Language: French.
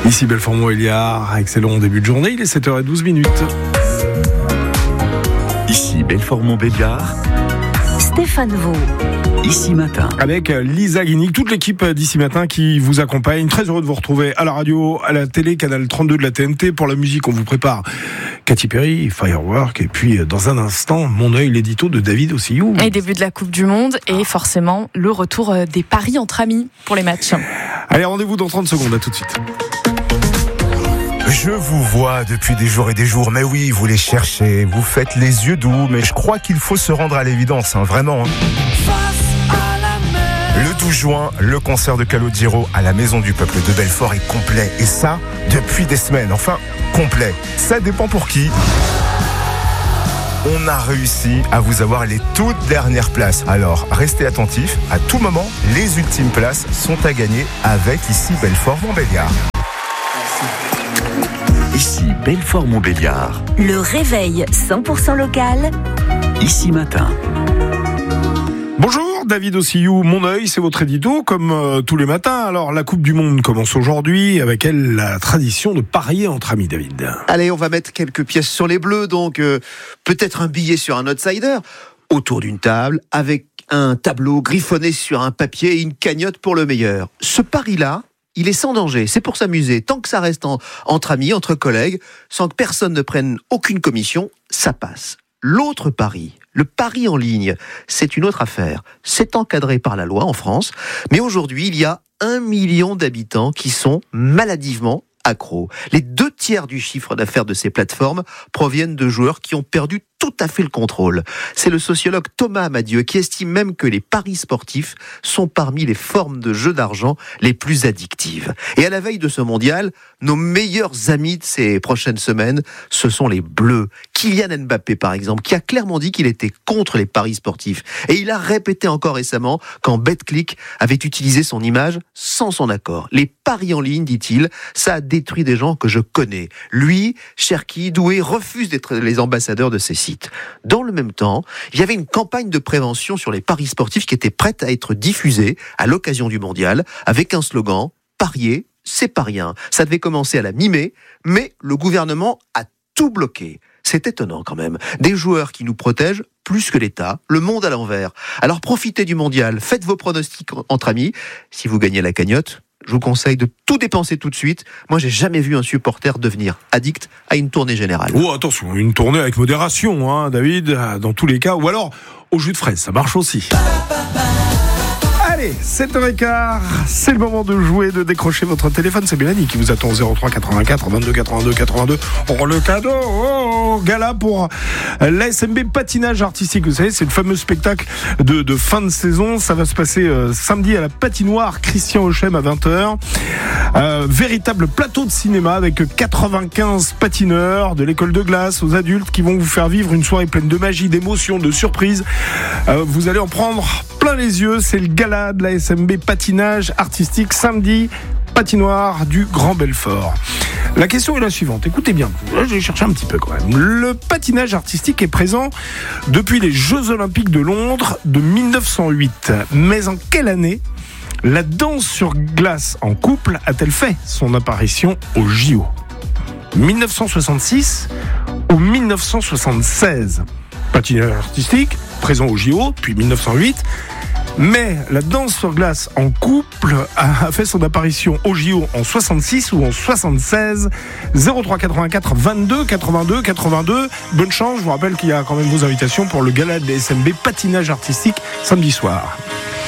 Ici Belfort-Montbéliard, excellent début de journée, il est 7h12. Ici Belfort-Montbéliard, Stéphane Vaux. Ici Matin. Avec Lisa Guinic, toute l'équipe d'Ici Matin qui vous accompagne. Très heureux de vous retrouver à la radio, à la télé, canal 32 de la TNT. Pour la musique, on vous prépare Katy Perry, Firework. Et puis, dans un instant, mon œil, l'édito de David Ossillou. Et début de la Coupe du Monde et forcément le retour des paris entre amis pour les matchs. Allez, rendez-vous dans 30 secondes, à tout de suite. Je vous vois depuis des jours et des jours, mais oui, vous les cherchez, vous faites les yeux doux, mais je crois qu'il faut se rendre à l'évidence, vraiment. Le 12 juin, le concert de Calogero à la Maison du Peuple de Belfort est complet, et ça, depuis des semaines, enfin, complet. Ça dépend pour qui. On a réussi à vous avoir les toutes dernières places. Alors, restez attentifs, à tout moment, les ultimes places sont à gagner avec Ici Belfort-Montbéliard. Ici Belfort-Montbéliard. Le réveil 100% local. Ici Matin. Bonjour, David Ossillou, mon œil, c'est votre édito, comme tous les matins. Alors, la Coupe du Monde commence aujourd'hui, avec elle, la tradition de parier entre amis, David. Allez, on va mettre quelques pièces sur les bleus, donc peut-être un billet sur un outsider, autour d'une table, avec un tableau griffonné sur un papier et une cagnotte pour le meilleur. Ce pari-là, il est sans danger, c'est pour s'amuser. Tant que ça reste entre amis, entre collègues, sans que personne ne prenne aucune commission, ça passe. L'autre pari, le pari en ligne, c'est une autre affaire. C'est encadré par la loi en France, mais aujourd'hui, il y a 1 million d'habitants qui sont maladivement accros. Les 2/3 du chiffre d'affaires de ces plateformes proviennent de joueurs qui ont perdu tout à fait le contrôle. C'est le sociologue Thomas Amadieu qui estime même que les paris sportifs sont parmi les formes de jeux d'argent les plus addictives. Et à la veille de ce mondial, nos meilleurs amis de ces prochaines semaines, ce sont les Bleus. Kylian Mbappé, par exemple, qui a clairement dit qu'il était contre les paris sportifs. Et il a répété encore récemment quand BetClick avait utilisé son image sans son accord. Les paris en ligne, dit-il, ça a détruit des gens que je connais. Lui, Cherki, Doué, refusent d'être les ambassadeurs de ces sites. Dans le même temps, il y avait une campagne de prévention sur les paris sportifs qui était prête à être diffusée à l'occasion du mondial avec un slogan « Parier, c'est pas rien ». Ça devait commencer à la mi-mai, mais le gouvernement a tout bloqué. C'est étonnant quand même. Des joueurs qui nous protègent plus que l'État, le monde à l'envers. Alors profitez du mondial, faites vos pronostics entre amis. Si vous gagnez la cagnotte, je vous conseille de tout dépenser tout de suite. Moi, j'ai jamais vu un supporter devenir addict à une tournée générale. Oh, attention, une tournée avec modération, hein, David, dans tous les cas. Ou alors, au jus de fraise, ça marche aussi. Allez, 7h15, c'est le moment de jouer, de décrocher votre téléphone. C'est Mélanie qui vous attend au 03 84 22 82 82. Oh, le cadeau, gala pour l'ASMB patinage artistique. Vous savez, c'est le fameux spectacle de fin de saison. Ça va se passer samedi à la patinoire Christian Hochem à 20h. Véritable plateau de cinéma avec 95 patineurs de l'école de glace aux adultes qui vont vous faire vivre une soirée pleine de magie, d'émotions, de surprises. Vous allez en prendre plein les yeux. C'est le gala de la SMB patinage artistique samedi, patinoire du Grand Belfort. La question est la suivante, écoutez bien, là j'ai cherché un petit peu quand même. Le patinage artistique est présent depuis les Jeux Olympiques de Londres de 1908. Mais en quelle année la danse sur glace en couple a-t-elle fait son apparition au JO ? 1966 ou 1976 ? Patinage artistique, présent au JO depuis 1908. Mais la danse sur glace en couple a fait son apparition au JO en 66 ou en 76. 03 84 22 82 82. Bonne chance, je vous rappelle qu'il y a quand même vos invitations pour le gala de la SMB patinage artistique samedi soir.